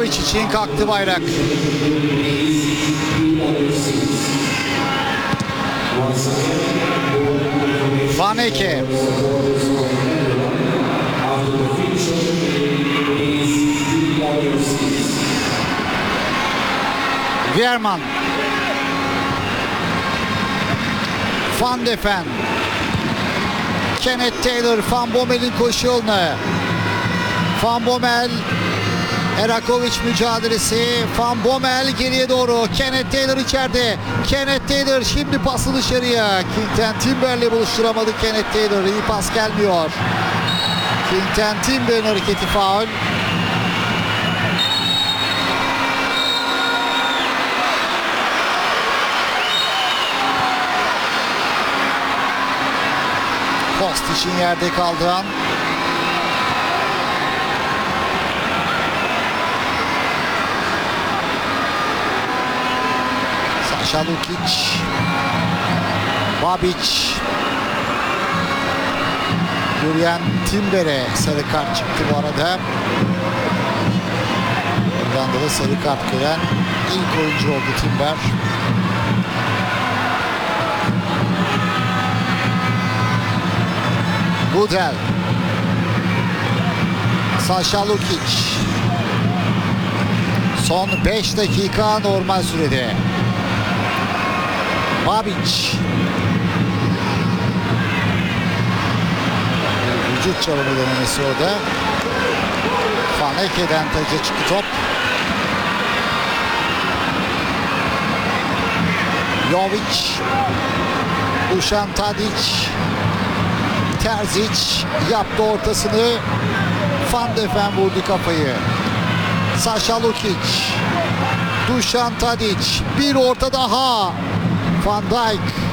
Jovic için kalktı bayrak. Van Eke. Veerman. Van de Ven. Kenneth Taylor, Van Bommel'in koşu yoluna. Van Bommel, Erakovic mücadelesi. Van Bommel geriye doğru. Kenneth Taylor içeride. Kenneth Taylor şimdi pası dışarıya. Quinten Timber'le buluşturamadı Kenneth Taylor. İyi pas gelmiyor. Quinten Timber'in hareketi faul. Post için yerde kaldıran Saša Lukić, Babic, Jurriën Timber'e sarı kart çıktı bu arada. Buradan da sarı kart gören ilk oyuncu oldu Timber. Gudel, Saša Lukić. Son 5 dakika normal sürede. Babic. Vücut çalımı denemesi orada. Van Eke'den taca çıktı top. Jovic. Dušan Tadić. Terzic yaptı ortasını. Van de Ven vurdu kafayı. Saša Lukić. Dušan Tadić. Bir orta daha. Van Dijk.